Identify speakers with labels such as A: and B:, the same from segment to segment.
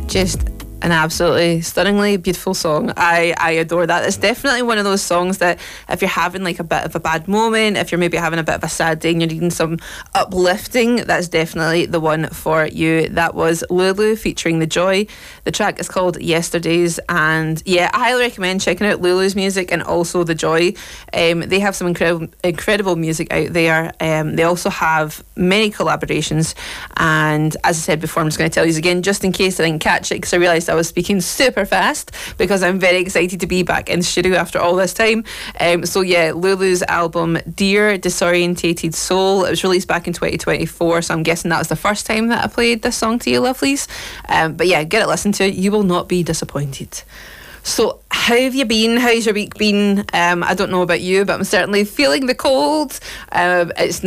A: Just an absolutely stunningly beautiful song. I adore that. It's definitely one of those songs that if you're having like a bit of a bad moment, if you're maybe having a bit of a sad day and you're needing some uplifting, that's definitely the one for you. That was Lulu featuring The Joy. The track is called Yesterdays, and yeah, I highly recommend checking out Lulu's music and also The Joy. They have some incredible music out there. They also have many collaborations, and as I said before, I'm just going to tell you again just in case I didn't catch it, because I realised I was speaking super fast because I'm very excited to be back in the studio after all this time. So yeah, Lulu's album Dear Disorientated Soul, it was released back in 2024, so I'm guessing that was the first time that I played this song to you lovelies. But yeah, get it listened to, you will not be disappointed. So how have you been? How's your week been? I don't know about you, but I'm certainly feeling the cold. It's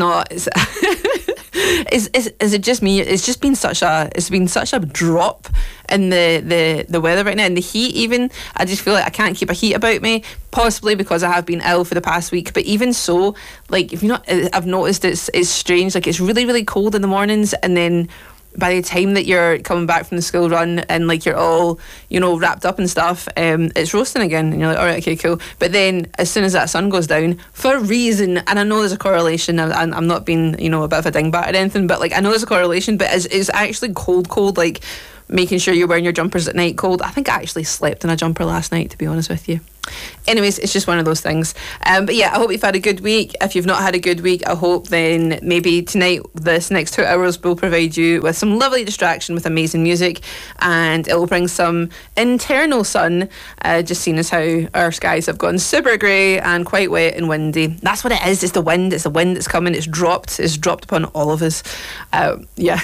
A: is it just me? It's been such a drop in the weather right now, and the heat even. I just feel like I can't keep a heat about me, possibly because I have been ill for the past week. But even so, like, if you're not, I've noticed it's strange. Like, it's really, really cold in the mornings, and then by the time that you're coming back from the school run and like you're all, wrapped up and stuff, it's roasting again, and you're like, all right, okay, cool. But then as soon as that sun goes down, for a reason, and I know there's a correlation, I'm not being, a bit of a dingbat or anything, but like I know there's a correlation, but it's actually cold, like making sure you're wearing your jumpers at night cold. I think I actually slept in a jumper last night, to be honest with you. Anyways, it's just one of those things. But yeah, I hope you've had a good week. If you've not had a good week, I hope then maybe tonight, this next 2 hours, will provide you with some lovely distraction with amazing music, and it will bring some internal sun, just seeing as how our skies have gone super grey and quite wet and windy. That's what it is. It's the wind that's coming. It's dropped upon all of us. Yeah.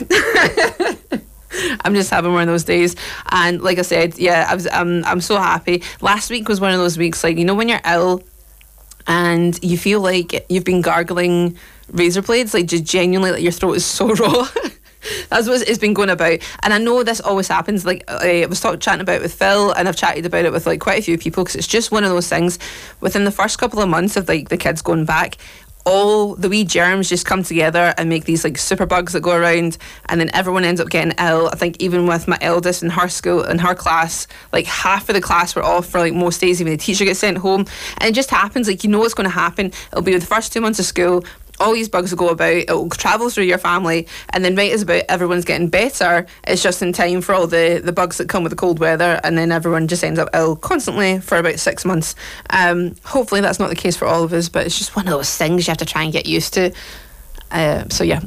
A: I'm just having one of those days, and like I said, yeah, I'm so happy. Last week was one of those weeks, like, when you're ill and you feel like you've been gargling razor blades, like just genuinely, like your throat is so raw. That's what it's been going about, and I know this always happens. Like I was chatting about it with Phil, and I've chatted about it with like quite a few people, because it's just one of those things. Within the first couple of months of like the kids going back, all the wee germs just come together and make these like super bugs that go around, and then everyone ends up getting ill. I think even with my eldest in her school, in her class, like half of the class were off for like most days, even the teacher gets sent home. And it just happens, like, what's going to happen. It'll be the first 2 months of school, all these bugs will go about, it will travel through your family, and then right as about everyone's getting better, it's just in time for all the bugs that come with the cold weather, and then everyone just ends up ill constantly for about 6 months. Hopefully that's not the case for all of us, but it's just one of those things you have to try and get used to. So yeah.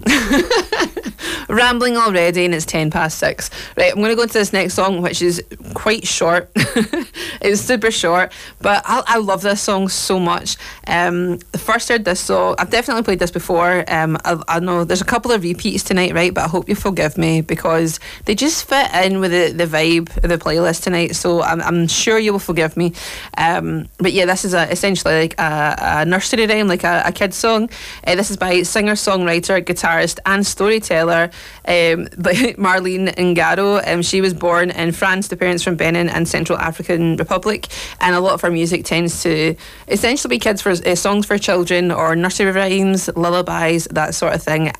A: Rambling already, and it's 6:10. Right, I'm going to go into this next song, which is quite short. It's super short, but I love this song so much. The first I heard this song, I've definitely played this before. I know there's a couple of repeats tonight, right, but I hope you forgive me because they just fit in with the vibe of the playlist tonight, so I'm sure you will forgive me. But yeah, this is essentially like a nursery rhyme, like a kid's song. This is by singer-songwriter, guitarist and storyteller Marlene Ngaro. She was born in France to parents from Benin and Central African Republic, and a lot of her music tends to essentially be kids for songs for children, or nursery rhymes, lullabies, that sort of thing.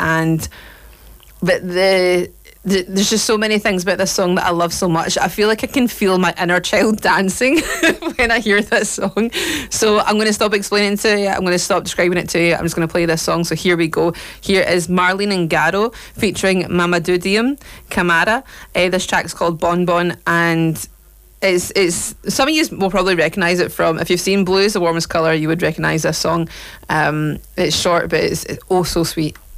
A: But there's just so many things about this song that I love so much. I feel like I can feel my inner child dancing when I hear this song. So I'm going to stop explaining to you. I'm going to stop describing it to you. I'm just going to play this song. So here we go. Here is Marlene Ngaro featuring Mamadou Diam Kamara. This track's called Bon Bon, and it's some of you will probably recognise it from, if you've seen Blue is the Warmest Colour, you would recognise this song. It's short, but it's oh so sweet.